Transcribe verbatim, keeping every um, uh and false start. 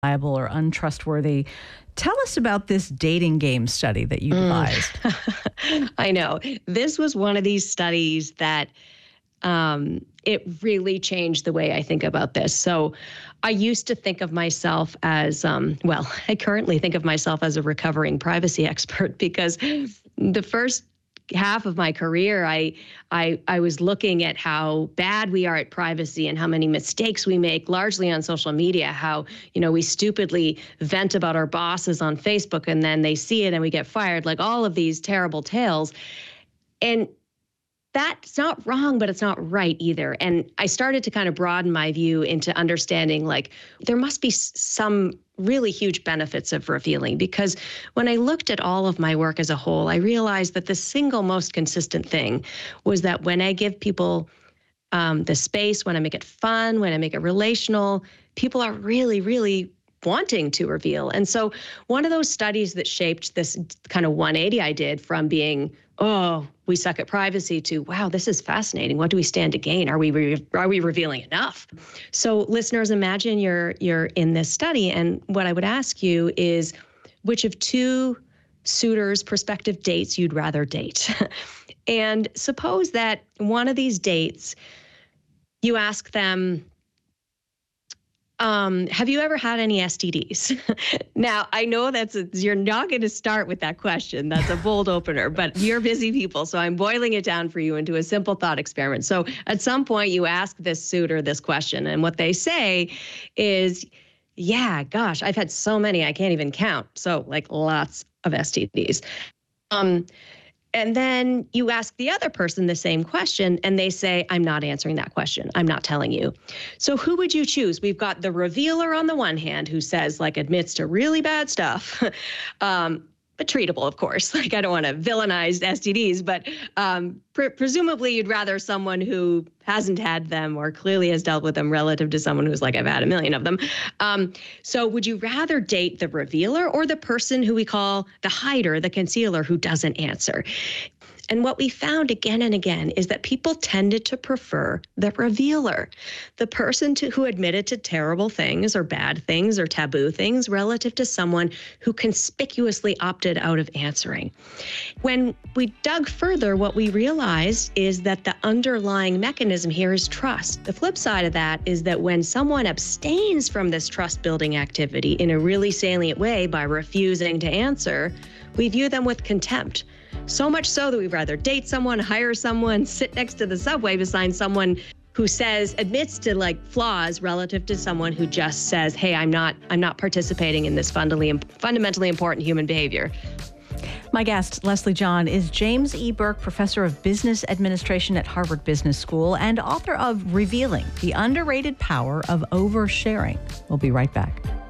reliable or untrustworthy. Tell us about this dating game study that you devised. Mm. I know. This was one of these studies that um, it really changed the way I think about this. So I used to think of myself as, um, well, I currently think of myself as a recovering privacy expert because the first half of my career, I, I, I was looking at how bad we are at privacy and how many mistakes we make, largely on social media, how, you know, we stupidly vent about our bosses on Facebook and then they see it and we get fired, like all of these terrible tales. And that's not wrong, but it's not right either. And I started to kind of broaden my view into understanding, like, there must be some really huge benefits of revealing, because when I looked at all of my work as a whole, I realized that the single most consistent thing was that when I give people um, the space, when I make it fun, when I make it relational, people are really, really wanting to reveal. And so one of those studies that shaped this kind of one eighty I did from being, oh, we suck at privacy, to, wow, this is fascinating. What do we stand to gain? Are we re- are we revealing enough? So listeners, imagine you're you're in this study, and what I would ask you is, which of two suitors' prospective dates you'd rather date? And suppose that one of these dates, you ask them, Um, have you ever had any S T Ds? Now, I know that's a, you're not going to start with that question. That's a bold opener, but you're busy people, so I'm boiling it down for you into a simple thought experiment. So at some point, you ask this suitor this question, and what they say is, yeah, gosh, I've had so many, I can't even count. So like lots of S T Ds. Um, And then you ask the other person the same question, and they say, I'm not answering that question. I'm not telling you. So who would you choose? We've got the revealer on the one hand, who says, like, admits to really bad stuff, um, but treatable, of course. Like, I don't want to villainize S T Ds, but um, pre- presumably you'd rather someone who hasn't had them or clearly has dealt with them relative to someone who's like, I've had a million of them. Um, so would you rather date the revealer or the person who we call the hider, the concealer, who doesn't answer? And what we found again and again is that people tended to prefer the revealer, the person to, who admitted to terrible things or bad things or taboo things relative to someone who conspicuously opted out of answering. When we dug further, what we realized is that the underlying mechanism here is trust. The flip side of that is that when someone abstains from this trust-building activity in a really salient way by refusing to answer, we view them with contempt. So much so that we'd rather date someone, hire someone, sit next to the subway beside someone who says, admits to like flaws relative to someone who just says, hey, I'm not, I'm not participating in this fundamentally, fundamentally important human behavior. My guest, Leslie John, is James E. Burke Professor of Business Administration at Harvard Business School and author of Revealing: The Underrated Power of Oversharing. We'll be right back.